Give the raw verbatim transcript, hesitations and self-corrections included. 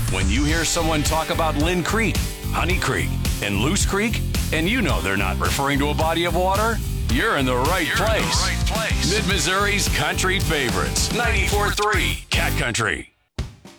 When you hear someone talk about Lynn Creek, Honey Creek, and Loose Creek, and you know they're not referring to a body of water, you're in the right You're place. in the right place. Mid-Missouri's country favorites, ninety-four point three Cat Country.